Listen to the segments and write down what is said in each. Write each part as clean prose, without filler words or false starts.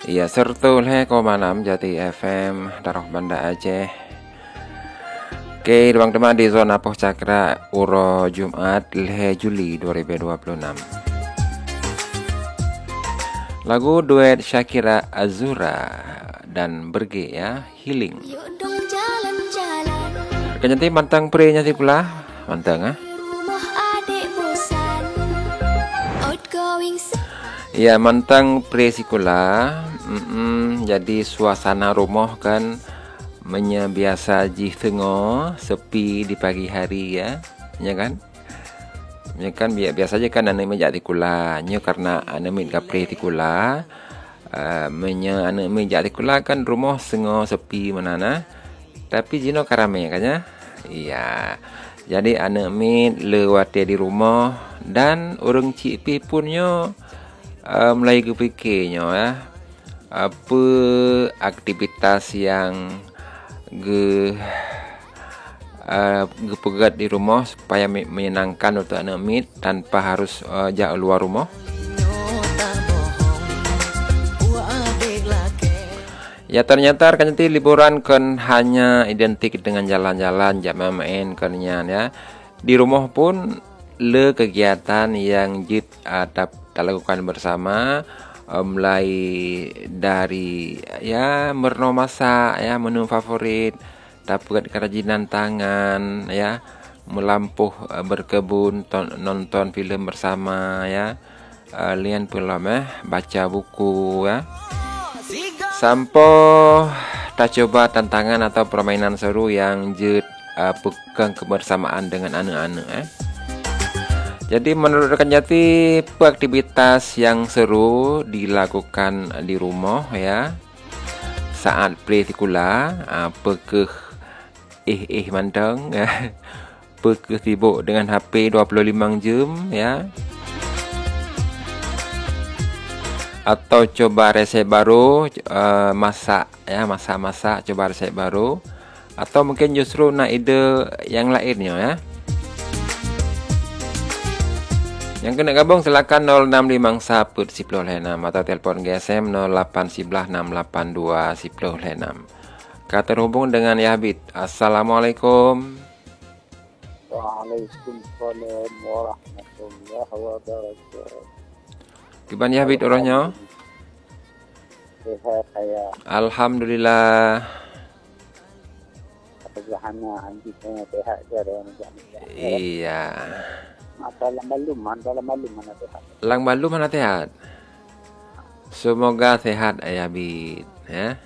Iya, sertul ko malam Jati FM Daroh Banda Aceh. Oke, ruang teman di zona Poh Cakra Uro Jumat Lhe Juli 2026. Lagu duet Shakira Azura dan Berge ya, Healing. Yuk dong jalan-jalan. Kenyanti mantang pre-nya pula, mantang ah. Rumah adik bosan. Outgoing. Ya, mantang pre sikula. Jadi suasana rumah kan biasa tengah sepi di pagi hari ya kan? Ya kan biasa aja kan ane meja tikula. Nyo karena ane mit kapre tikula. Ane meja tikula kan rumah sengo sepi manana. Tapi jino karame kan ya? Iya. Jadi ane mit lewat di rumah dan orang cipi punyo mulai kepikirnya ya. Apa aktivitas yang pegat di rumah supaya menyenangkan untuk anak mit tanpa harus jauh luar rumah. Ya ternyata kan nanti liburan kan hanya identik dengan jalan-jalan, jam main kannya ya. Di rumah pun le kegiatan yang lakukan bersama, mulai dari ya merno masak ya, menu favorit, dapat kerajinan tangan ya, melampuh berkebun, nonton film bersama ya, lian film baca buku ya. Sampai tak coba tantangan atau permainan seru yang pegang kebersamaan dengan anak-anak Jadi menurut rekan Jati, aktivitas yang seru dilakukan di rumah ya. Saat praktikula, pekeh mantang ya. Pekeh sibuk dengan HP 25 jam ya. Atau coba resep baru, masak ya, masak coba resep baru, atau mungkin justru nak ide yang lainnya ya. Yang kena gabung silakan 0651 atau telefon GSM 0811682006. Kata terhubung dengan Yabid. Assalamualaikum. Waalaikumsalam warahmatullahi wabarakatuh. Gimana Yabid orangnya? Sehat saya. Alhamdulillah. Sederhana anjingnya sehat saja dengan Iya. Masalah malum mana sehat. Lang malu mana sehat? Semoga sehat Yabid ya.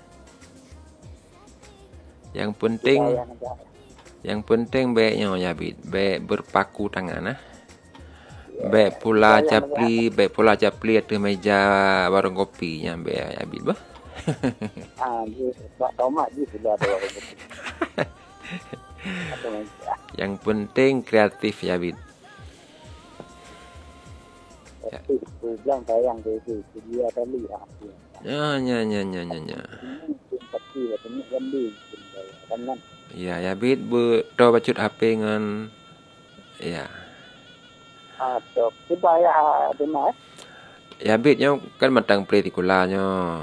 Yang penting baiknya Yabid, baik berpaku tangan baik pula capli atas meja warung kopi yang baik Yabid bah. Tak tahu mak sudah ada warung kopi. Yang penting kreatif Yabid. Tapi bilang sayang dia dia tadi Ya. Tapi ini gambling kan. Ya Yabid do bacut HP dengan ya. Atau kita ya benar. Yabidnya kan matang praktikulanya.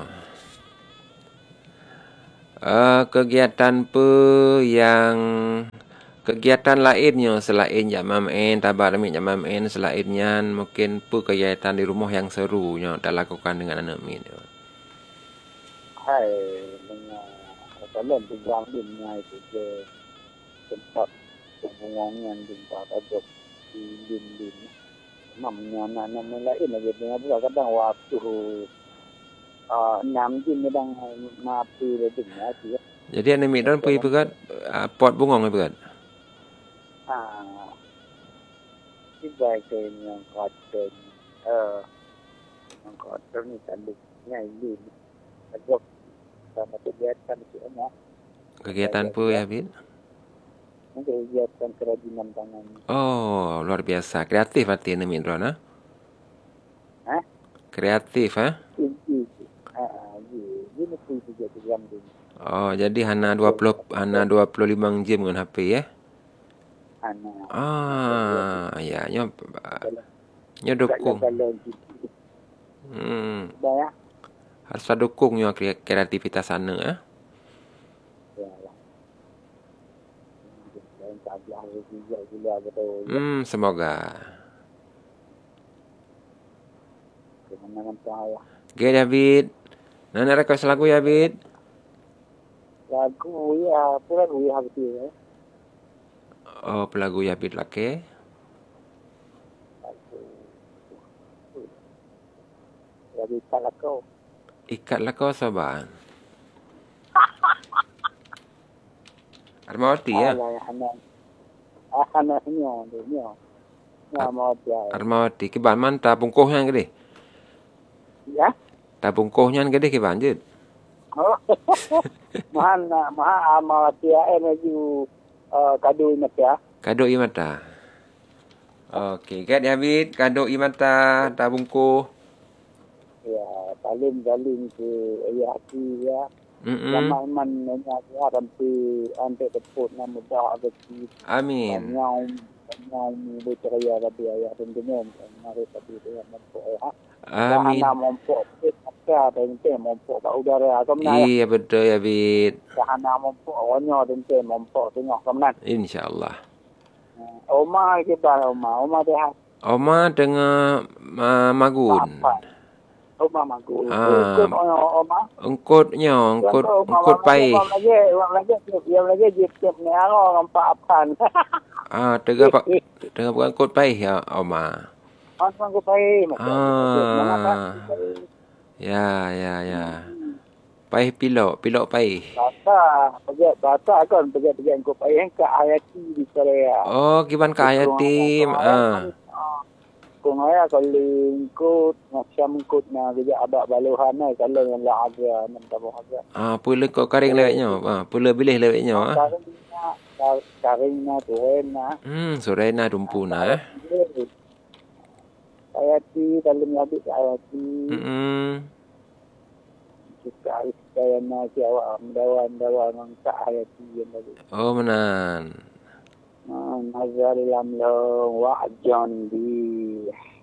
Kegiatan lainnya selain jamamen tabarmi jamamen selainnya mungkin kegiatan di rumah yang serunya tak lakukan dengan anak min. Hai dengan kalau program dunia itu ke tempat pembuangan tempat ada di namanya lain lagi dengan kadang waktu 6 jam kadang mati dengan dia. Jadi anak min dan pergi pegat pot bungong pegat. Sebagai yang kotor ni tanduknya ini ada sama kegiatan semua. Kegiatan apa ya Bin? Kegiatan kerajinan tangan. Oh, luar biasa. Kreatif arti anak min Ron Kreatif Ini juga program ini. Oh, jadi hana 25 jam dengan HP ya? Ya, nyo dukung. Ya. Harus dukungnya kreativitas sana Ya lah. Dan tak belah juga gila betul. Semoga. Kemana saya. Oke, David. Nana request lagu ya, David? Lagu ya, apa lagu ya habis ya. Oh, pelagu ya, David laki. Lagu salah kau. Ikatlah kau saban. Armawati ya? Alah, anaknya dia. Ya mau dia. Armawati. Kiban man tabungkuhnya gede. Ya. Tabungkuhnya gede kiban jud. Oh. Mana mau dia energi kado ingat ya. Kado imata. Okey, kat David. Kado imata tabungkuh. Ya, paling ke ayah hati ya. Lama iman nanya ya sampai teput nama dah ada di Amin. nyau berceria tapi ayah tentunya mari tapi dia mampu ya. Amin. Dah mampu kita tentu mampu kat udara kemana. Iya betul ya, David. Dah mampu awalnya tentu mampu tengok kemana. InsyaAllah. Oma kita Oma dia. Oma dengan Magun. Oma magu. Oma. Engkutnya, engkut pai. Orang lagi jip ni orang papan. Tengah bukan engkut pai ya, Oma. Orang ku pai. Ya. Pai pilok pai. Bata kan pergi engkau pai yang ke Ayati di Korea. Oh, kiban ke Ayati. Kung ayah kalau ikut macam ikut na kerja abak baluhan na kalau yang lah ada nampak ada. Pula kau karing lewatnya. Pula bilih lewatnya. Karing na tuan na. Sore na dumpu na. Ayati dalam habis ayati. Kita istaya na siawa dawan mangsa ayati yang lagi. Oh menan. Nazar lamlong wajon di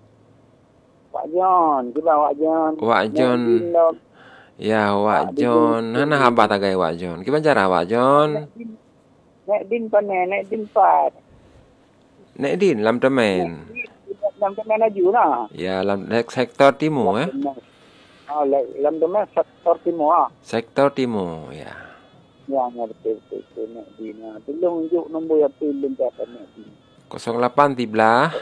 wajon kita wajon ya wajon hana hamba tagai wajon kiban cara wajon nek din pane nek din pat nek din lam temen aju na ya lam sektor timur lam temen sektor timur ya yang betul nek dina tolong juk nombor yang pilih dapat nek dina 08 tiblah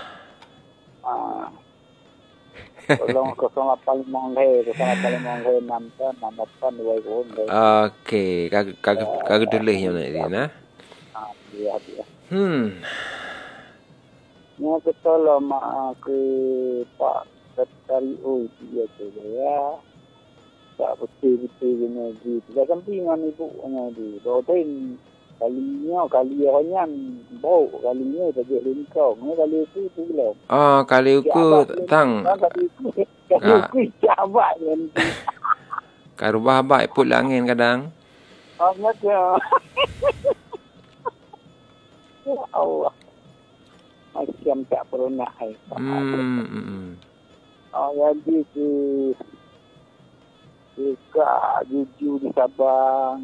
tolong 08 manghe nampan dua tahun okey kagak dulih yang nek dina dia nya kita lama ke Pak Sekretari dia tu ya tak betul-betul ni di tidak sampingan ibu di doten kalinya bau kalinya saja lingkau ni kali itu belum kali ku tang kali ku jabat kan karubah baik put angin kadang ya Allah macam tak pernah jadi Ika Juju di Sabang.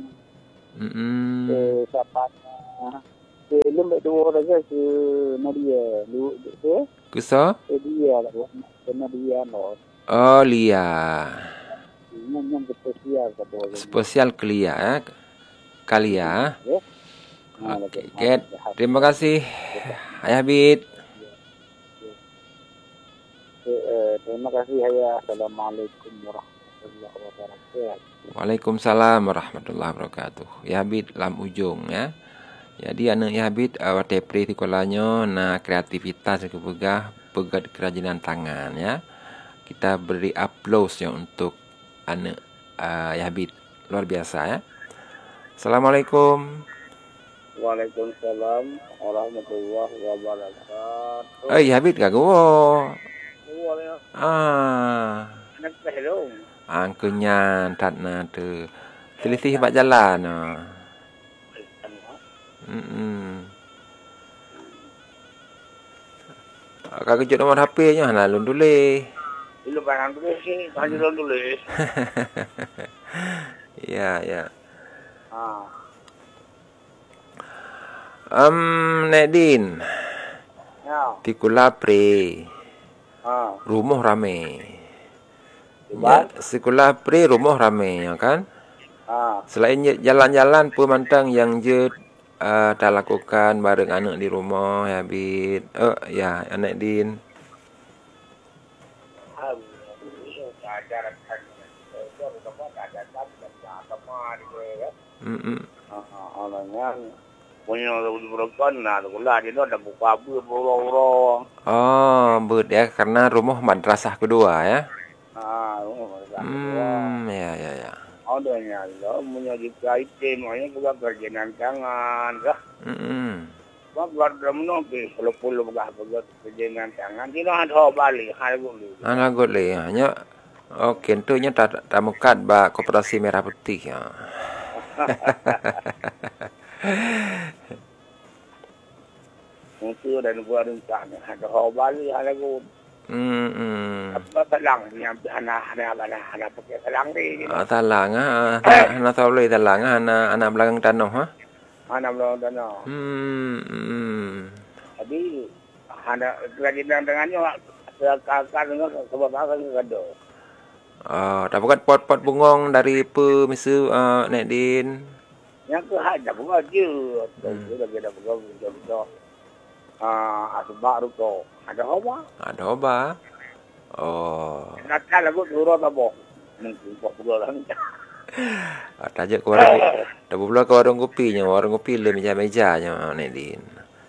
Sapana. Lembek dua orang ke Nadia. Kusa? Dia lah. Nadia no. Oh, Lia. Yang spesial ke boleh. Spesial ke Lia. Kalia. Okey. Terima kasih. Ayah Bid. Terima kasih ayah. Assalamualaikum warahmatullahi Waalaikumsalam warahmatullahi wabarakatuh. Yabid lam ujung ya. Jadi anak Yabid awak tepri tikolanya na kreativitas ke pegat kerajinan tangan ya. Kita beri applause ya untuk anak Yabid. Luar biasa ya. Assalamualaikum. Waalaikumsalam warahmatullahi wabarakatuh. Yabid gago. Nak hello. Angkunya tatna tu selisih bak jalan Kak kejut nomor HP nya lah lun tulis Bila barang tulis sih, hanya tulis. Ya, ya. Ha. Nadine, Ya. di Kulapri, Ha. rumah rame. Sebab? Ya, sekolah pri rumah rame, ya kan? Ha. Selain jalan-jalan pemantang yang je tak lakukan bareng anak di rumah, ya Bit. Ya, anak Din. Orangnya punya berkan nah sekolah dia ada buka buru-buru. Oh, Bet ya, karena rumah madrasah kedua ya. Ya, ya, ya. Adanya lo punya dikait makanya juga kerjaan tangan kah. Buat drama pe puluh begah begat kerjaan tangan dia ada balik hal guli. Ana gole hanya oke, tentunya tak mukat ba Koperasi Merah Putih ya. Musuh dan gua rencana ada balik hal guli. Apa talang yang anak pakai talang ni. Talang ana tahu le talang ana belakang tanah ha. Anak belum tanah. Jadi ada kerajaan dengannya kakak dengan sebab apa ada. Tak bukan pot-pot bungong dari misu Nadine. Yang ke ada bukan je. Sudah kita bukan betul. Asbak ruko. Ada apa? Ada apa? Oh. Nak lagu turut apa? Mungkin popular. Tajak ke warung. Dah pula ke warung kopinya, warung kopi le meja-mejanya Nadine.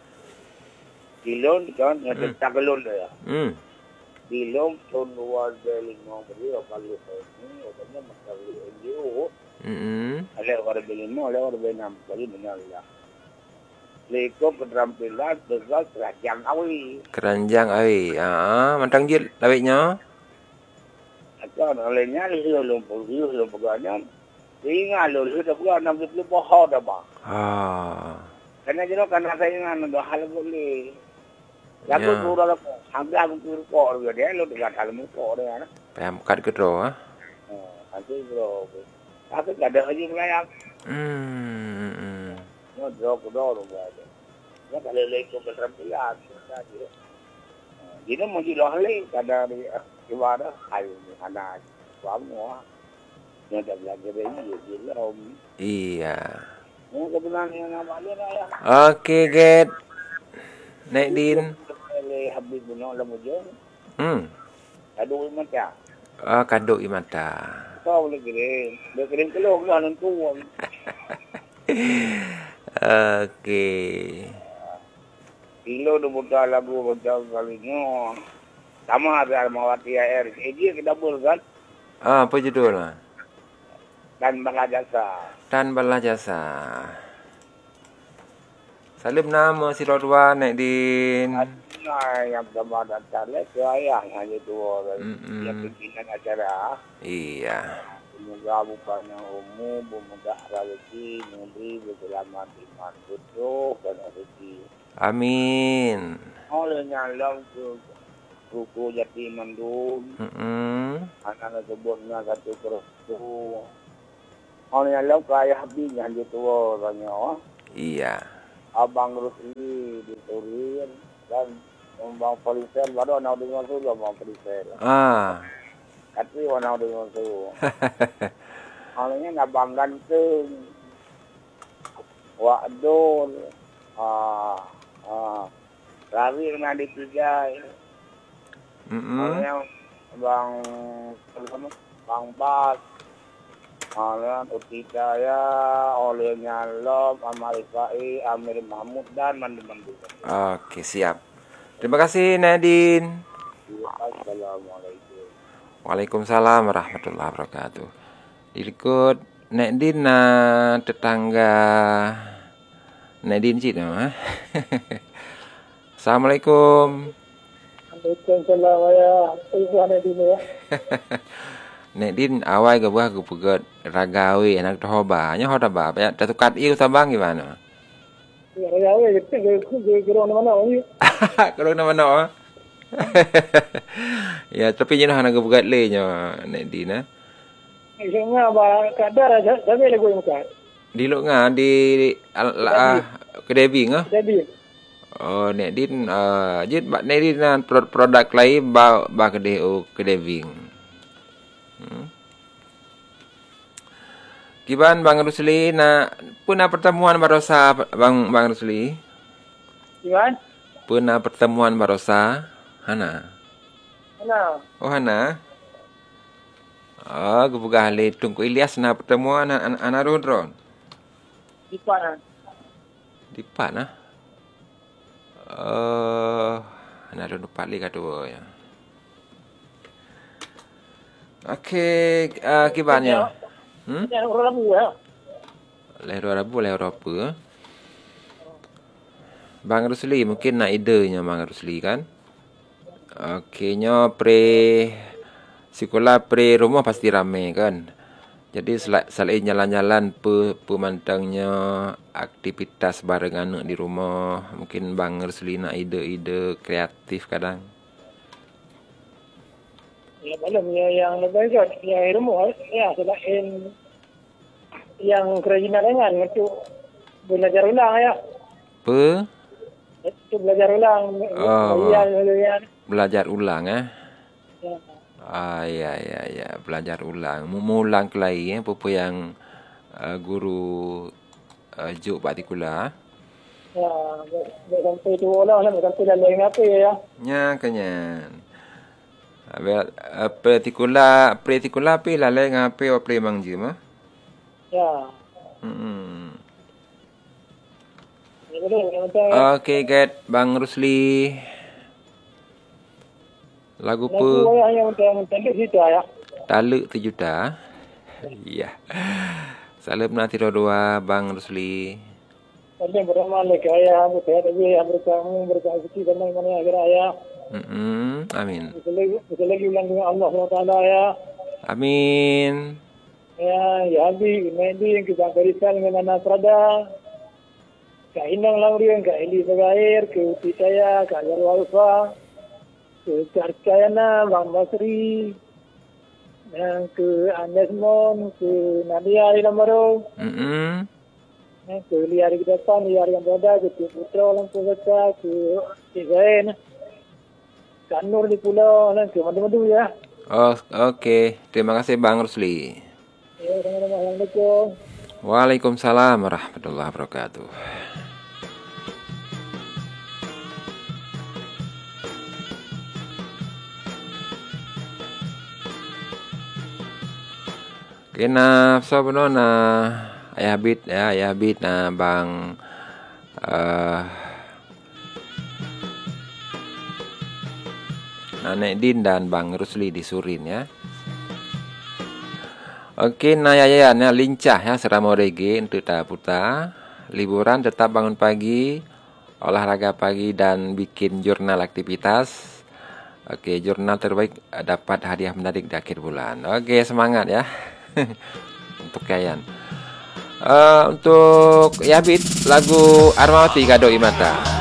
Dilon kan ada tagalon dia. Dilon tahun 2005 beliau kali ini orangnya masih NGO. Ada orang belima, ada orang benam kali benar lah. Leko keterampilan dengan keranjang awi. Keranjang awi. Mantang je lawiknya. Atau olehnya dia lumpur pegawainya. Ingat lo sudah bukan 60 pohon dah bah. Karena jenuh karena saya ingat dah hal boleh. Lagu turun aku, hampir aku turun kor dia lo dengan hal muka dia. Payah kat kedro ah. Nanti bro. Aku tak ada lagi melayak. No drop kedor ada. Ya kalau leko keterampilan saja. Dia mesti lohli kadar ibadah ayo anak semua. Yang dah belajar ini dia om. Iya. Kebetulan yang nama dia ya. Okey, Get. Nadine. Habis bunuh lama je. Kado imata. Kado imata. Kau boleh kirim. Dia kirim kelok lah nentu. Okey. Kilo tu buka lagu buka kalinya. Sama ada Mawati Air. Dia kita double kan? Apa judulnya? Dan Bala Jasa. Dan Bala Jasa. Salim nama si Rodwa Nadine. Yang pertama datang ke ayah hanya dua orang. Yang pimpinan acara. Iya. Semoga bukannya umum, memudah rezeki, memberi berselamat iman betul dan rezeki. Amin. Olehnya Allah ke Ruku Jati Mandun. Anak-anak sebutnya satu kertu. Olehnya Allah ke ayah habis yang tua orangnya. Iya. Abang Rusli di Turin dan Bang Poliser baru anak dengan sudah Bang Poliser. Kati warna dengan tu. Olehnya Abang Ganteng. Wakdon. Rawi kena dipijai. Olehnya Bang Bas. Olehnya Utita ya. Olehnya Lom, Amarifai, Amir Mahmud dan Mandu-Mandu. Okey, siap. Terima kasih Nadine. Assalamualaikum. Waalaikumsalam warahmatullahi wabarakatuh. Dirikut Nadine tetangga Nadine cik nama. Assalamualaikum. Waalaikumsalam ya. Ibu Nadine ya. Nadine awal ke buah ke pegat ragawi anak toba. Nya hoda ba ya tukat iu sabang gimana? Ya ragawi gitu ke mana ni? Kalau nama-nama Ya, tapi jangan nak buat lenya Nek Din ah. Isengah ba kadar sabi lagu yang kat. Di lok ngah di kedai bing ah. Jadi Oh, Nek Din jit Nek Din produk lain ba kedai bing. Kiban Bang Rusli pernah pertemuan barosa Bang Rusli? Iwan, Pernah pertemuan barosa? Hana. mana? Oh, Hana. Oh, gubugah le tungku Ilyas na pertemuan ana ron. Di mana? Di pana. Ana ron pali ka tu ya. Okey, kibannya. Yang orang Rabu ya. Lehru Rabu, lehru apa? Bang Rusli mungkin nak idenya Bang Rusli kan? Okeynya sekolah rumah pasti ramai kan? Jadi selain jalan-jalan pemandangnya aktivitas bareng anak di rumah, mungkin Bang Rusli nak ide-ide kreatif kadang. Ya belum ya yang lebih kan yang rumah ya selain yang kerajinan dengan itu belajar ulang ya. Itu belajar ulang. Belajar ulang Ya. Ya, belajar ulang. Mengulang kelai apa yang guru juk partikular. Ya, sampai tu lah sampai lain apa ya. Nya kanyan. Partikular pi lalai ngape apa memang je mah. Ya. Ya betul. Okey, get Bang Rusli. Lagu apa? Yang tadi cerita ya. Taluk 1 juta. Ya. Salam nanti dua Bang Rusli. Tadi beramal ke ayah, tadi berkamu berkasih dengan mana agar ayah. Amin. Betul lagi ulang dengan Allah SWT ya. Amin. Ya Abi, Medi yang kita berikan dengan anak Prada. Kak Inang Laurian, Kak Eli Bagair, ke Uti saya, Kak Jarwa Alfa, ke Karkayana, Bang Basri, dan ke Andesmon, ke Nadia di Lamaro, ke Liar di depan, Liar yang berada, ke Putra Lampu Bata, ke Tigain, Kak Nur di Pulau, dan ke Madu-Madu ya. Oh, okey. Terima kasih Bang Rusli. Ya, sama-sama. Assalamualaikum. Waalaikumsalam warahmatullahi wabarakatuh. Kena sobo na ayah bit na Bang Nek Din dan Bang Rusli di Surin ya. Okey, ya lincah ya serama reggae untuk puta. Liburan tetap bangun pagi, olahraga pagi dan bikin jurnal aktivitas. Okey, jurnal terbaik dapat hadiah menarik di akhir bulan. Okey, semangat ya. Untuk kalian. Untuk Yabit lagu Armawati Kado Imata.